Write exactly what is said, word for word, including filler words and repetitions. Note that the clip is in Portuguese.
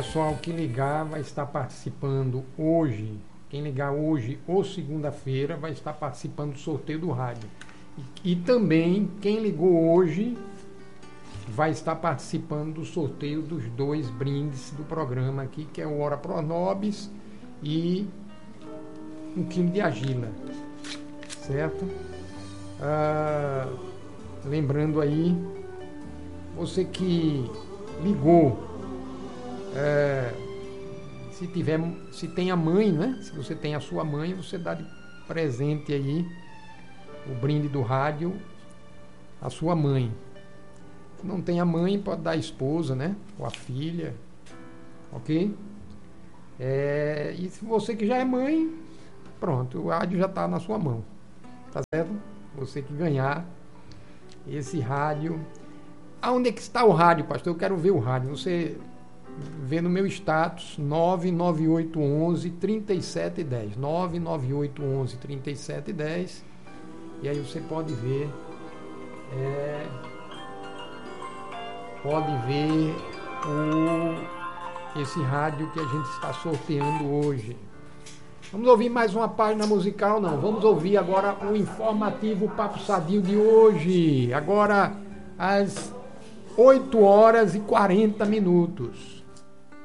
pessoal que ligar vai estar participando hoje. Quem ligar hoje ou segunda-feira vai estar participando do sorteio do rádio. E, e também quem ligou hoje vai estar participando do sorteio dos dois brindes do programa aqui, que é o Ora Pro Nobis e um quilo de argila, certo? Ah, lembrando aí, você que ligou, é, se tiver, se tem a mãe, né? Se você tem a sua mãe, você dá de presente aí o brinde do rádio à sua mãe. Se não tem a mãe, pode dar a esposa, né? Ou a filha, ok? É, e se você que já é mãe, pronto, o rádio já está na sua mão, tá certo? Você que ganhar esse rádio. Aonde é que está o rádio, pastor? Eu quero ver o rádio. Você vê no meu status nove nove oito um um três sete um zero, nove nove oito um um três sete um zero, e aí você pode ver é, pode ver o, esse rádio que a gente está sorteando hoje. Vamos ouvir mais uma página musical? Não, vamos ouvir agora o informativo Papo Sadio de hoje, agora às oito horas e quarenta minutos.